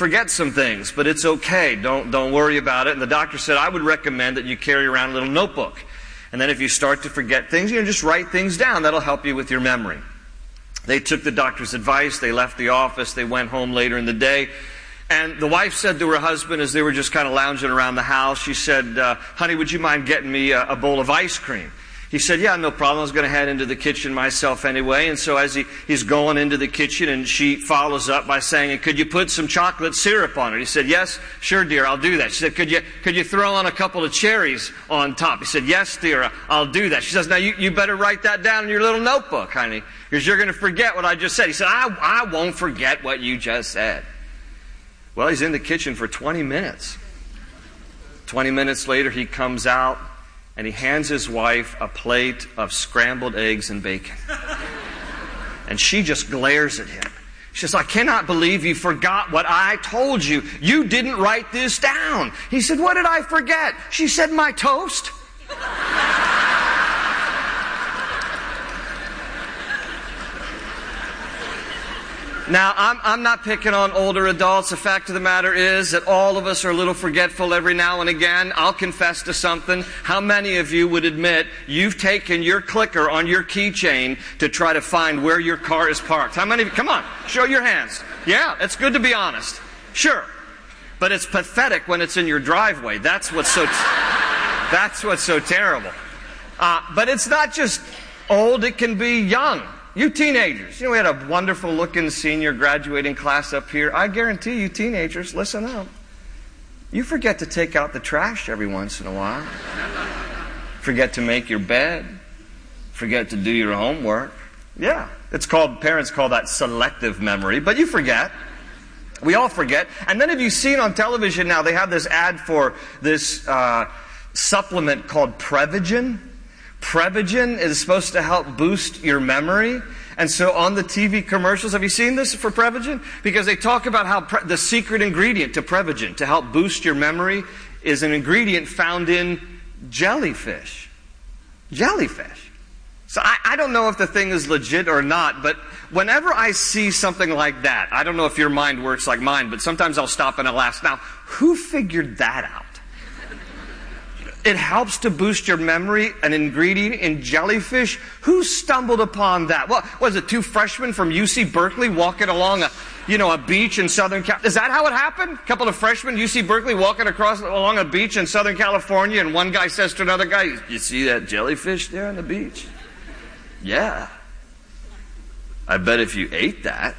forget some things, but it's okay. Don't worry about it. And the doctor said, I would recommend that you carry around a little notebook. And then if you start to forget things, just write things down. That'll help you with your memory. They took the doctor's advice. They left the office. They went home later in the day. And the wife said to her husband, as they were just kind of lounging around the house, she said, honey, would you mind getting me a bowl of ice cream? He said, yeah, no problem. I was going to head into the kitchen myself anyway. And so as he's going into the kitchen, and she follows up by saying, could you put some chocolate syrup on it? He said, yes, sure, dear, I'll do that. She said, could you throw on a couple of cherries on top? He said, yes, dear, I'll do that. She says, now you better write that down in your little notebook, honey, because you're going to forget what I just said. He said, I won't forget what you just said. Well, he's in the kitchen for 20 minutes. 20 minutes later, he comes out, and he hands his wife a plate of scrambled eggs and bacon. And she just glares at him. She says, I cannot believe you forgot what I told you. You didn't write this down. He said, what did I forget? She said, my toast. Now, I'm not picking on older adults. The fact of the matter is that all of us are a little forgetful every now and again. I'll confess to something. How many of you would admit you've taken your clicker on your keychain to try to find where your car is parked? How many of you? Come on, show your hands. Yeah, it's good to be honest. Sure. But it's pathetic when it's in your driveway. That's what's so terrible. But it's not just old, it can be young. You teenagers, we had a wonderful looking senior graduating class up here. I guarantee you teenagers, listen up. You forget to take out the trash every once in a while. Forget to make your bed. Forget to do your homework. Yeah, parents call that selective memory, but you forget. We all forget. And then have you seen on television now, they have this ad for this supplement called Prevagen. Prevagen is supposed to help boost your memory. And so on the TV commercials, have you seen this for Prevagen? Because they talk about how the secret ingredient to Prevagen to help boost your memory is an ingredient found in jellyfish. Jellyfish. So I don't know if the thing is legit or not, but whenever I see something like that, I don't know if your mind works like mine, but sometimes I'll stop and I'll ask, now, who figured that out? It helps to boost your memory, an ingredient in jellyfish. Who stumbled upon that? What was it, two freshmen from UC Berkeley walking along a beach in Southern California? Is that how it happened? A couple of freshmen, UC Berkeley, walking along a beach in Southern California, and one guy says to another guy, you see that jellyfish there on the beach? Yeah. I bet if you ate that,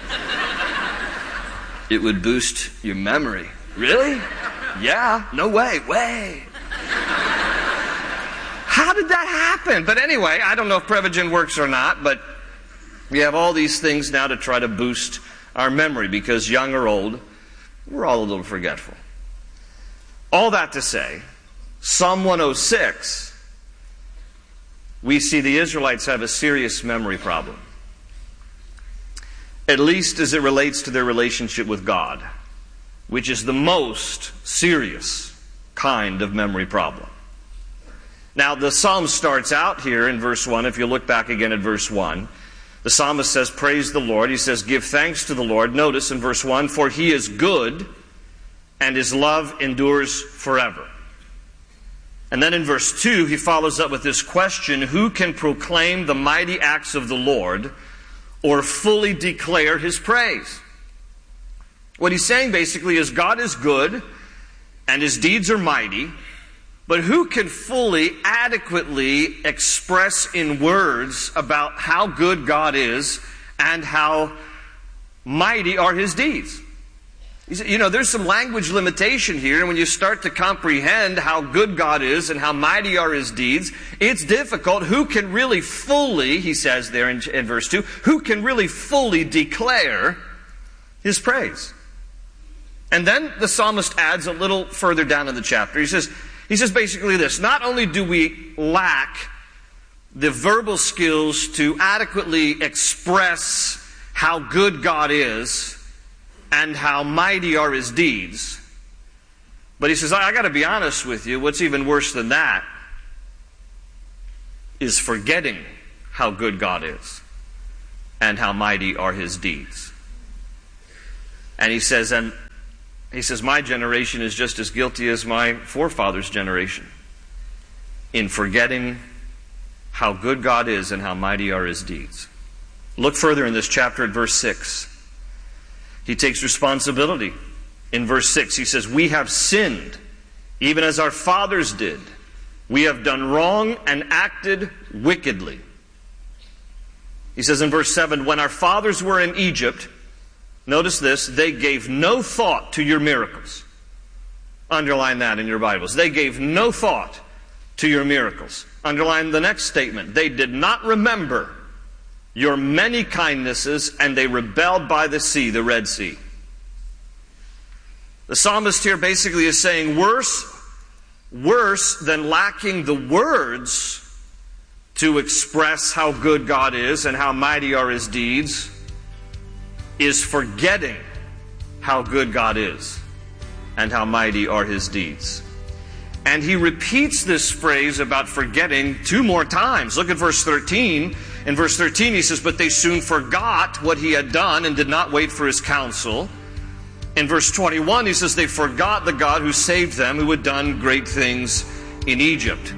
it would boost your memory. Really? Yeah. No way. How did that happen? But anyway, I don't know if Prevagen works or not, but we have all these things now to try to boost our memory because young or old, we're all a little forgetful. All that to say, Psalm 106, we see the Israelites have a serious memory problem. At least as it relates to their relationship with God, which is the most serious kind of memory problem. Now, the psalm starts out here in verse 1. If you look back again at verse 1, the psalmist says, praise the Lord. He says, give thanks to the Lord. Notice in verse 1, for he is good and his love endures forever. And then in verse 2, he follows up with this question, who can proclaim the mighty acts of the Lord or fully declare his praise? What he's saying basically is God is good and his deeds are mighty, but who can fully, adequately express in words about how good God is and how mighty are his deeds? He said, there's some language limitation here, and when you start to comprehend how good God is and how mighty are his deeds, it's difficult. Who can really fully, he says there in verse 2, who can really fully declare his praise? And then the psalmist adds a little further down in the chapter. He says basically this, not only do we lack the verbal skills to adequately express how good God is and how mighty are his deeds, but he says, I got to be honest with you, what's even worse than that is forgetting how good God is and how mighty are his deeds. And he says, and He says, my generation is just as guilty as my forefathers' generation in forgetting how good God is and how mighty are His deeds. Look further in this chapter at verse 6. He takes responsibility. In verse 6, he says, we have sinned, even as our fathers did. We have done wrong and acted wickedly. He says in verse 7, when our fathers were in Egypt, notice this, they gave no thought to your miracles. Underline that in your Bibles. They gave no thought to your miracles. Underline the next statement. They did not remember your many kindnesses, and they rebelled by the sea, the Red Sea. The psalmist here basically is saying worse than lacking the words to express how good God is and how mighty are His deeds is forgetting how good God is and how mighty are His deeds. And he repeats this phrase about forgetting 2 more times. Look at verse 13. In verse 13 he says, but they soon forgot what He had done and did not wait for His counsel. In verse 21 he says, they forgot the God who saved them, who had done great things in Egypt.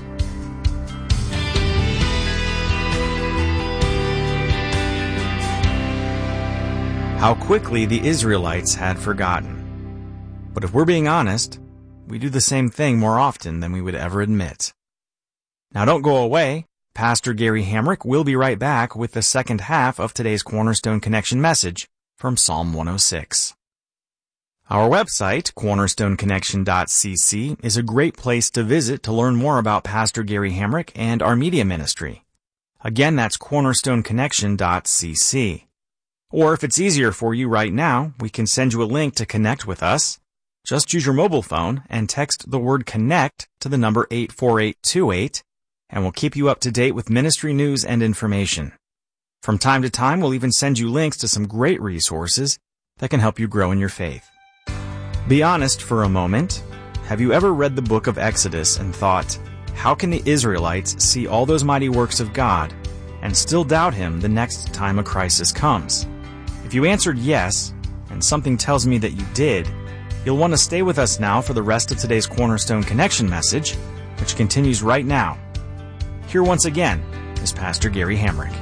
How quickly the Israelites had forgotten. But if we're being honest, we do the same thing more often than we would ever admit. Now don't go away. Pastor Gary Hamrick will be right back with the second half of today's Cornerstone Connection message from Psalm 106. Our website, cornerstoneconnection.cc, is a great place to visit to learn more about Pastor Gary Hamrick and our media ministry. Again, that's cornerstoneconnection.cc. Or if it's easier for you right now, we can send you a link to connect with us. Just use your mobile phone and text the word CONNECT to the number 84828, and we'll keep you up to date with ministry news and information. From time to time, we'll even send you links to some great resources that can help you grow in your faith. Be honest for a moment. Have you ever read the book of Exodus and thought, how can the Israelites see all those mighty works of God and still doubt Him the next time a crisis comes? If you answered yes, and something tells me that you did, you'll want to stay with us now for the rest of today's Cornerstone Connection message, which continues right now. Here once again is Pastor Gary Hamrick.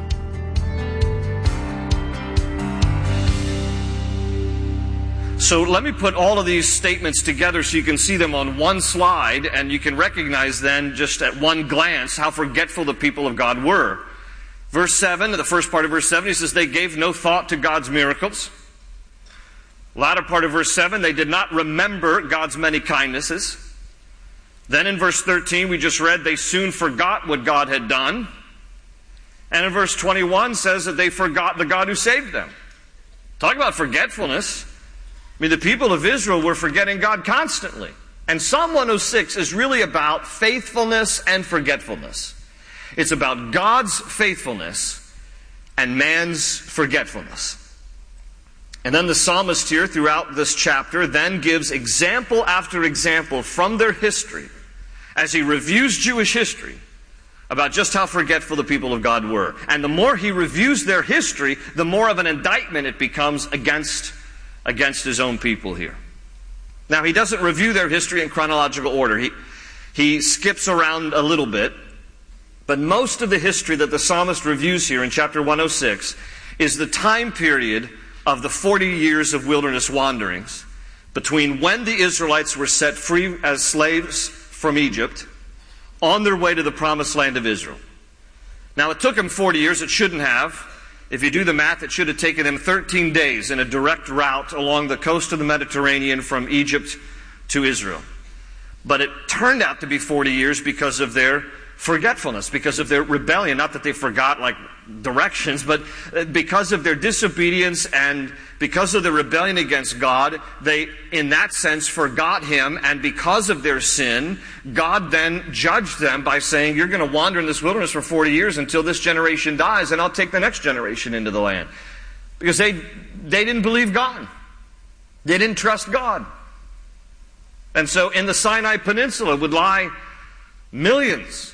So let me put all of these statements together so you can see them on one slide, and you can recognize then just at one glance how forgetful the people of God were. Verse 7, the first part of verse 7, he says, they gave no thought to God's miracles. Latter part of verse 7, they did not remember God's many kindnesses. Then in verse 13, we just read, they soon forgot what God had done. And in verse 21 says that they forgot the God who saved them. Talk about forgetfulness. I mean, the people of Israel were forgetting God constantly. And Psalm 106 is really about faithfulness and forgetfulness. It's about God's faithfulness and man's forgetfulness. And then the psalmist here throughout this chapter then gives example after example from their history as he reviews Jewish history about just how forgetful the people of God were. And the more he reviews their history, the more of an indictment it becomes against his own people here. Now, he doesn't review their history in chronological order. He skips around a little bit. But most of the history that the psalmist reviews here in chapter 106 is the time period of the 40 years of wilderness wanderings between when the Israelites were set free as slaves from Egypt on their way to the promised land of Israel. Now, it took them 40 years. It shouldn't have. If you do the math, it should have taken them 13 days in a direct route along the coast of the Mediterranean from Egypt to Israel. But it turned out to be 40 years because of their forgetfulness, because of their rebellion. Not that they forgot like directions, but because of their disobedience and because of their rebellion against God, they, in that sense, forgot Him. And because of their sin, God then judged them by saying, you're going to wander in this wilderness for 40 years until this generation dies, and I'll take the next generation into the land. Because they didn't believe God. They didn't trust God. And so in the Sinai Peninsula would lie millions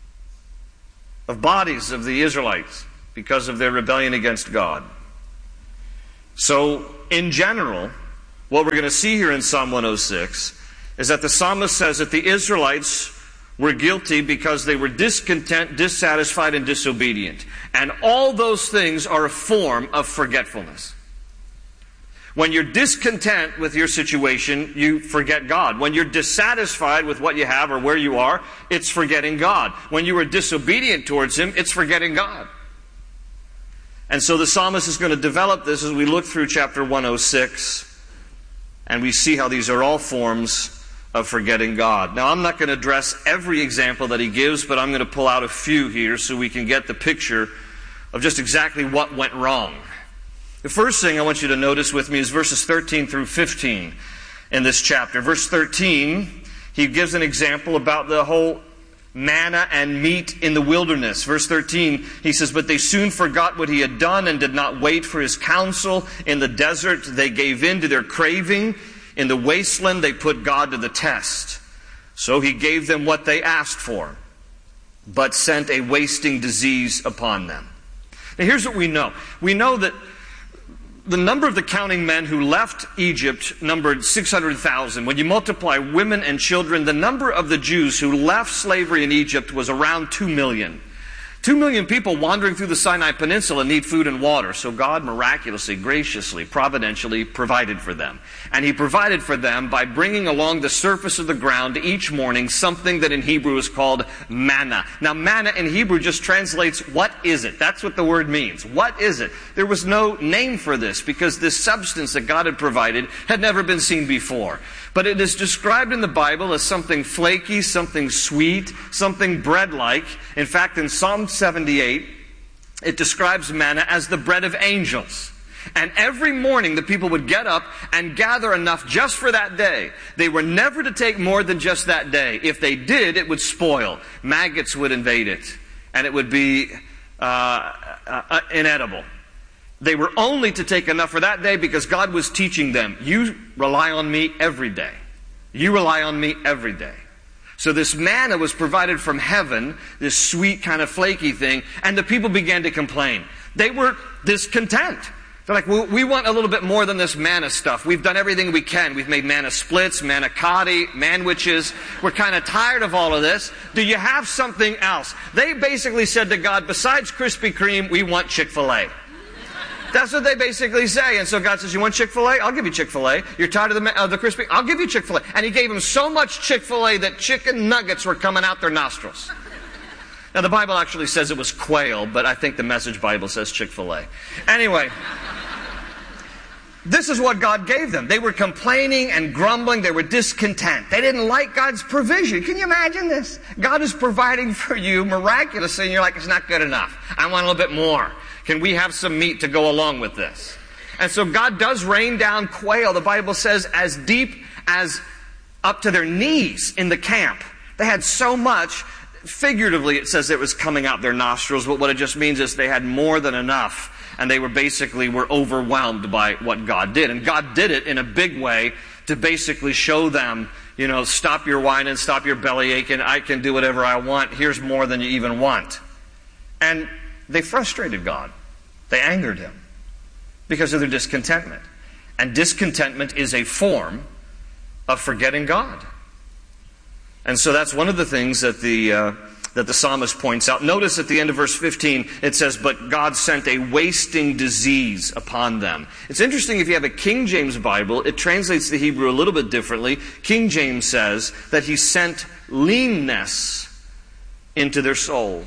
of bodies of the Israelites because of their rebellion against God. So, in general, what we're going to see here in Psalm 106 is that the psalmist says that the Israelites were guilty because they were discontent, dissatisfied, and disobedient. And all those things are a form of forgetfulness. When you're discontent with your situation, you forget God. When you're dissatisfied with what you have or where you are, it's forgetting God. When you are disobedient towards Him, it's forgetting God. And so the psalmist is going to develop this as we look through chapter 106, and we see how these are all forms of forgetting God. Now, I'm not going to address every example that he gives, but I'm going to pull out a few here so we can get the picture of just exactly what went wrong. The first thing I want you to notice with me is verses 13 through 15 in this chapter. Verse 13, he gives an example about the whole manna and meat in the wilderness. Verse 13, he says, "But they soon forgot what he had done and did not wait for his counsel. In the desert they gave in to their craving. In the wasteland they put God to the test. So he gave them what they asked for, but sent a wasting disease upon them." Now here's what we know. We know that the number of the counting men who left Egypt numbered 600,000. When you multiply women and children, the number of the Jews who left slavery in Egypt was around 2 million. 2 million people wandering through the Sinai Peninsula need food and water. So God miraculously, graciously, providentially provided for them. And He provided for them by bringing along the surface of the ground each morning something that in Hebrew is called manna. Now manna in Hebrew just translates, what is it? That's what the word means. What is it? There was no name for this because this substance that God had provided had never been seen before. But it is described in the Bible as something flaky, something sweet, something bread-like. In fact, in Psalm 78, it describes manna as the bread of angels. And every morning the people would get up and gather enough just for that day. They were never to take more than just that day. If they did, it would spoil. Maggots would invade it, and it would be inedible. They were only to take enough for that day because God was teaching them, you rely on me every day. You rely on me every day. So this manna was provided from heaven, this sweet kind of flaky thing, and the people began to complain. They were discontent. They're like, well, we want a little bit more than this manna stuff. We've done everything we can. We've made manna splits, manicotti, manwiches. We're kind of tired of all of this. Do you have something else? They basically said to God, besides Krispy Kreme, we want Chick-fil-A. That's what they basically say. And so God says, you want Chick-fil-A? I'll give you Chick-fil-A. You're tired of the crispy? I'll give you Chick-fil-A. And He gave them so much Chick-fil-A that chicken nuggets were coming out their nostrils. Now the Bible actually says it was quail, but I think the Message Bible says Chick-fil-A. Anyway, this is what God gave them. They were complaining and grumbling. They were discontent. They didn't like God's provision. Can you imagine this? God is providing for you miraculously, and you're like, it's not good enough. I want a little bit more. Can we have some meat to go along with this? And so God does rain down quail, the Bible says, as deep as up to their knees in the camp. They had so much. Figuratively, it says it was coming out their nostrils, but what it just means is they had more than enough. And they were overwhelmed by what God did. And God did it in a big way to basically show them, stop your whining, stop your belly aching. I can do whatever I want. Here's more than you even want. And they frustrated God. They angered Him because of their discontentment. And discontentment is a form of forgetting God. And so that's one of the things that the psalmist points out. Notice at the end of verse 15, it says, but God sent a wasting disease upon them. It's interesting, if you have a King James Bible, it translates the Hebrew a little bit differently. King James says that He sent leanness into their soul.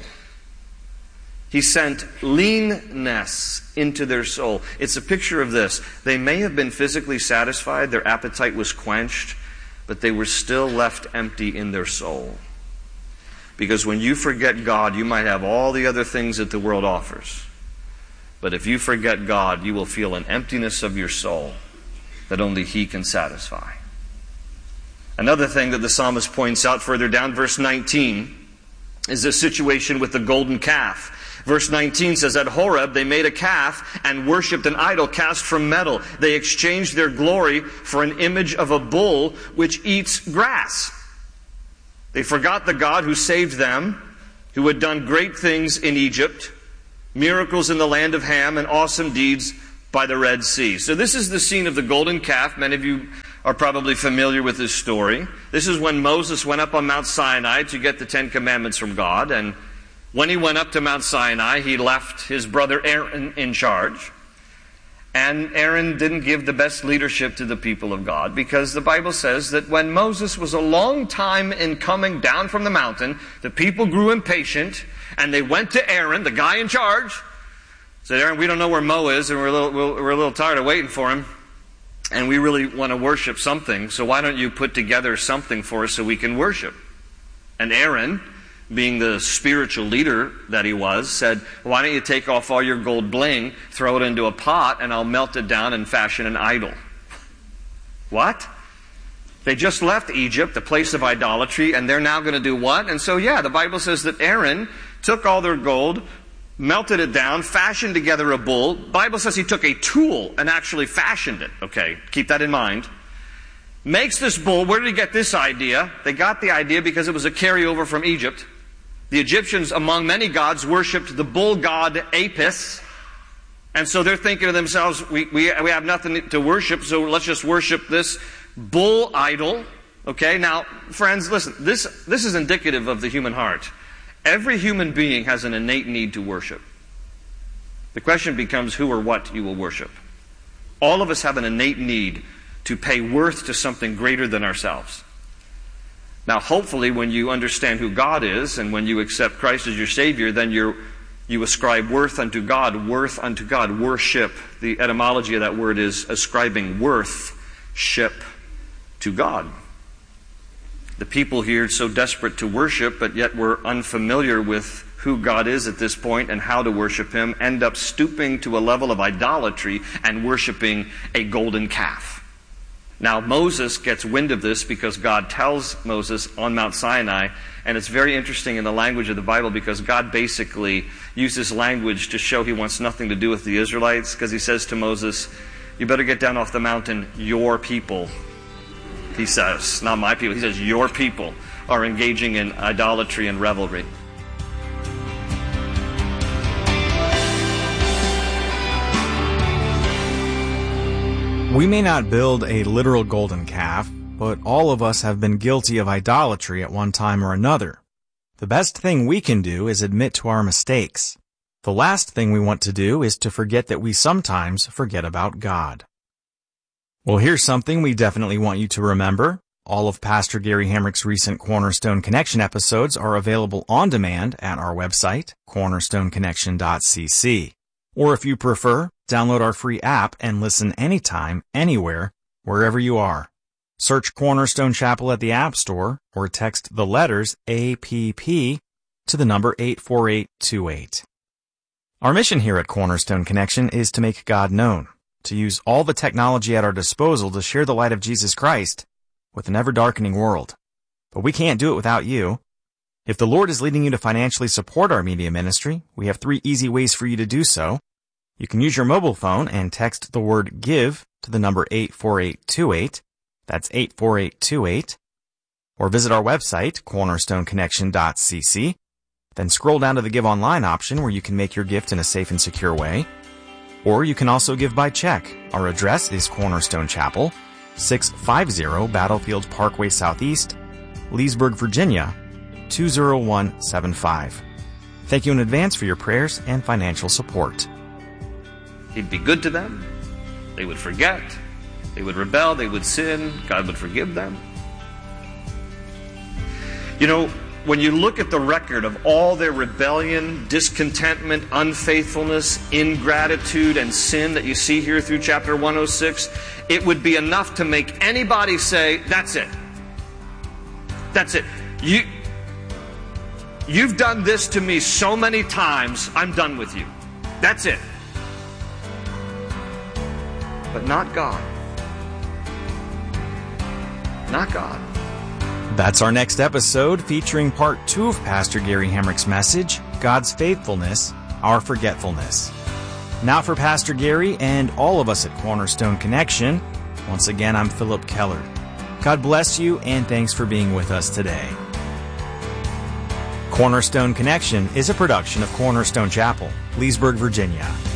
He sent leanness into their soul. It's a picture of this. They may have been physically satisfied, their appetite was quenched, but they were still left empty in their soul. Because when you forget God, you might have all the other things that the world offers. But if you forget God, you will feel an emptiness of your soul that only He can satisfy. Another thing that the psalmist points out further down, verse 19, is the situation with the golden calf. Verse 19 says, at Horeb they made a calf and worshipped an idol cast from metal. They exchanged their glory for an image of a bull which eats grass. They forgot the God who saved them, who had done great things in Egypt, miracles in the land of Ham, and awesome deeds by the Red Sea. So this is the scene of the golden calf. Many of you are probably familiar with this story. This is when Moses went up on Mount Sinai to get the Ten Commandments from God. And when he went up to Mount Sinai, he left his brother Aaron in charge. And Aaron didn't give the best leadership to the people of God, because the Bible says that when Moses was a long time in coming down from the mountain, the people grew impatient, and they went to Aaron, the guy in charge, said, Aaron, we don't know where Mo is, and we're a little tired of waiting for him, and we really want to worship something, so why don't you put together something for us so we can worship? And Aaron, being the spiritual leader that he was, said, why don't you take off all your gold bling, throw it into a pot, and I'll melt it down and fashion an idol. What? They just left Egypt, the place of idolatry, and they're now going to do what? And so, the Bible says that Aaron took all their gold, melted it down, fashioned together a bull. The Bible says he took a tool and actually fashioned it. Okay, keep that in mind. Makes this bull. Where did he get this idea? They got the idea because it was a carryover from Egypt. The Egyptians, among many gods, worshipped the bull god Apis. And so they're thinking to themselves, we have nothing to worship, so let's just worship this bull idol. Okay, now, friends, listen, this is indicative of the human heart. Every human being has an innate need to worship. The question becomes who or what you will worship. All of us have an innate need to pay worth to something greater than ourselves. Now, hopefully, when you understand who God is, and when you accept Christ as your Savior, then you ascribe worth unto God, worship. The etymology of that word is ascribing worth-ship to God. The people here are so desperate to worship, but yet we're unfamiliar with who God is at this point and how to worship Him, end up stooping to a level of idolatry and worshiping a golden calf. Now, Moses gets wind of this because God tells Moses on Mount Sinai, and it's very interesting in the language of the Bible because God basically uses language to show He wants nothing to do with the Israelites, because He says to Moses, you better get down off the mountain, your people. He says, not my people, He says, your people are engaging in idolatry and revelry. We may not build a literal golden calf, but all of us have been guilty of idolatry at one time or another. The best thing we can do is admit to our mistakes. The last thing we want to do is to forget that we sometimes forget about God. Well, here's something we definitely want you to remember. All of Pastor Gary Hamrick's recent Cornerstone Connection episodes are available on demand at our website, cornerstoneconnection.cc. Or if you prefer, download our free app and listen anytime, anywhere, wherever you are. Search Cornerstone Chapel at the App Store or text the letters APP to the number 84828. Our mission here at Cornerstone Connection is to make God known, to use all the technology at our disposal to share the light of Jesus Christ with an ever-darkening world. But we can't do it without you. If the Lord is leading you to financially support our media ministry, we have 3 easy ways for you to do so. You can use your mobile phone and text the word GIVE to the number 84828. That's 84828. Or visit our website, cornerstoneconnection.cc. Then scroll down to the Give Online option where you can make your gift in a safe and secure way. Or you can also give by check. Our address is Cornerstone Chapel, 650 Battlefield Parkway Southeast, Leesburg, Virginia, 20175. Thank you in advance for your prayers and financial support. He'd be good to them. They would forget. They would rebel. They would sin. God would forgive them. You know, when you look at the record of all their rebellion, discontentment, unfaithfulness, ingratitude, and sin that you see here through chapter 106, it would be enough to make anybody say, that's it. That's it. You've done this to me so many times, I'm done with you. That's it. But not God. Not God. That's our next episode, featuring part 2 of Pastor Gary Hamrick's message, God's Faithfulness, Our Forgetfulness. Now for Pastor Gary and all of us at Cornerstone Connection, once again, I'm Philip Keller. God bless you, and thanks for being with us today. Cornerstone Connection is a production of Cornerstone Chapel, Leesburg, Virginia.